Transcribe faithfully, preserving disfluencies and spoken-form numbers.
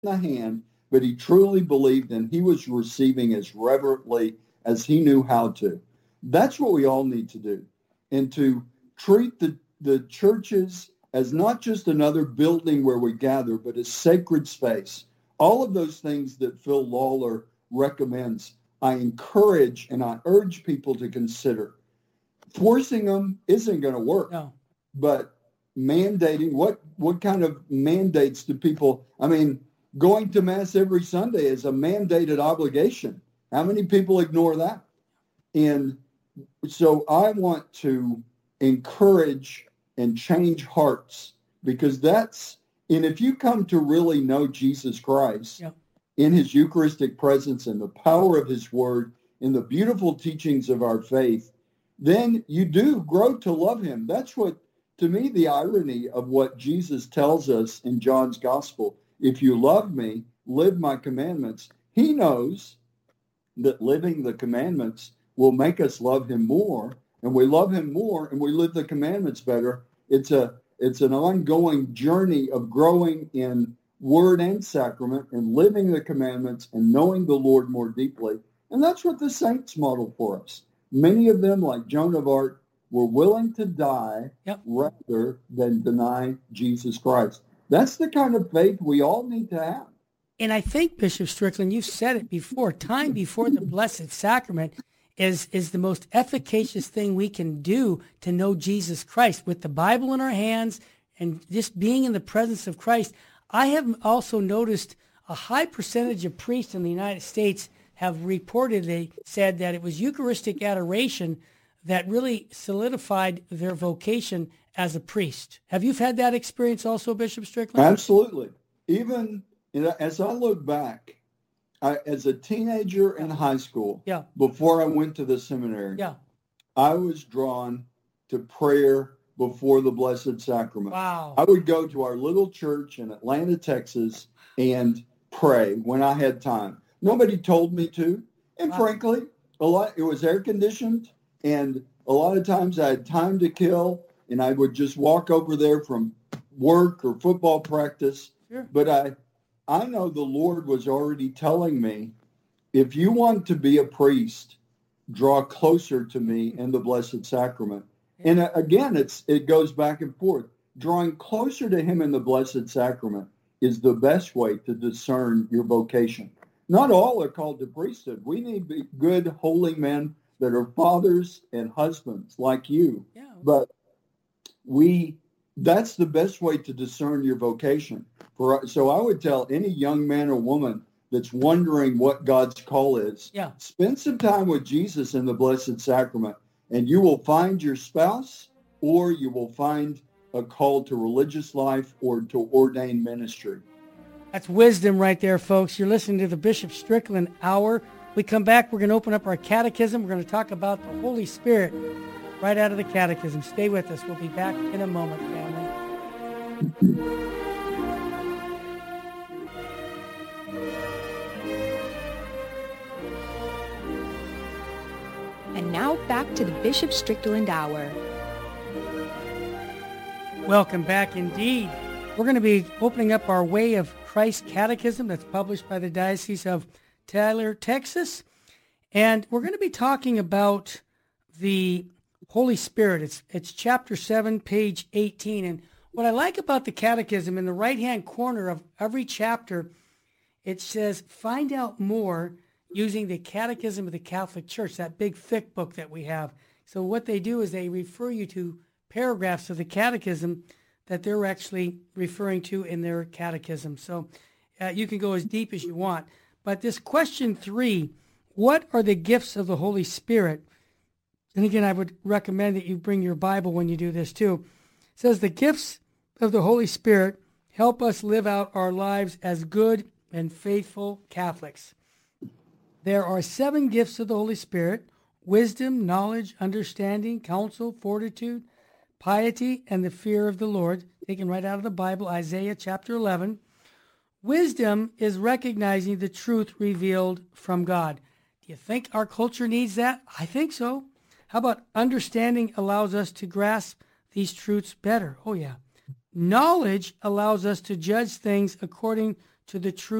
the hand, but he truly believed and he was receiving as reverently as he knew how to. That's what we all need to do. And to treat the, the churches as not just another building where we gather, but a sacred space. All of those things that Phil Lawler recommends, I encourage and I urge people to consider. Forcing them isn't going to work. No. But mandating, what, what kind of mandates do people, I mean, going to Mass every Sunday is a mandated obligation. How many people ignore that? And so I want to encourage and change hearts, because that's, and if you come to really know Jesus Christ yep. in his Eucharistic presence and the power of his word, in the beautiful teachings of our faith, then you do grow to love him. That's what, to me, the irony of what Jesus tells us in John's gospel. If you love me, live my commandments. He knows that living the commandments will make us love him more, and we love him more and we live the commandments better. It's a it's an ongoing journey of growing in word and sacrament and living the commandments and knowing the Lord more deeply. And that's what the saints model for us. Many of them, like Joan of Arc, were willing to die yep. rather than deny Jesus Christ. That's the kind of faith we all need to have. And I think, Bishop Strickland, you've said it before, time before the Blessed Sacrament is, is the most efficacious thing we can do to know Jesus Christ. With the Bible in our hands and just being in the presence of Christ, I have also noticed a high percentage of priests in the United States have reported, they said that it was Eucharistic adoration that really solidified their vocation as a priest. Have you had that experience also, Bishop Strickland? Absolutely. Even you know, as I look back, I, as a teenager in high school, yeah. before I went to the seminary, yeah. I was drawn to prayer before the Blessed Sacrament. Wow. I would go to our little church in Atlanta, Texas, and pray when I had time. Nobody told me to. And wow. frankly, a lot it was air conditioned, and a lot of times I had time to kill, and I would just walk over there from work or football practice. Sure. But I I know the Lord was already telling me, if you want to be a priest, draw closer to me in the Blessed Sacrament. Yeah. And again, it's it goes back and forth. Drawing closer to him in the Blessed Sacrament is the best way to discern your vocation. Not all are called to priesthood. We need be good, holy men that are fathers and husbands like you. Yeah. But we, that's the best way to discern your vocation. For, so I would tell any young man or woman that's wondering what God's call is, yeah. spend some time with Jesus in the Blessed Sacrament, and you will find your spouse, or you will find a call to religious life or to ordained ministry. That's wisdom right there, folks. You're listening to the Bishop Strickland Hour. We come back, we're going to open up our catechism. We're going to talk about the Holy Spirit right out of the catechism. Stay with us. We'll be back in a moment, family. And now back to the Bishop Strickland Hour. Welcome back indeed. We're going to be opening up our Way of Christ Catechism that's published by the Diocese of Tyler, Texas. And we're going to be talking about the Holy Spirit. It's, it's chapter seven, page eighteen. And what I like about the catechism, in the right-hand corner of every chapter, it says, find out more using the Catechism of the Catholic Church, that big thick book that we have. So what they do is they refer you to paragraphs of the catechism that they're actually referring to in their catechism. So uh, you can go as deep as you want. But this question three, what are the gifts of the Holy Spirit? And again, I would recommend that you bring your Bible when you do this too. It says the gifts of the Holy Spirit help us live out our lives as good and faithful Catholics. There are seven gifts of the Holy Spirit: wisdom, knowledge, understanding, counsel, fortitude, piety, and the fear of the Lord, taken right out of the Bible, Isaiah chapter eleven. Wisdom is recognizing the truth revealed from God. Do you think our culture needs that? I think so. How about understanding allows us to grasp these truths better? Oh, yeah. Knowledge allows us to judge things according to the truth.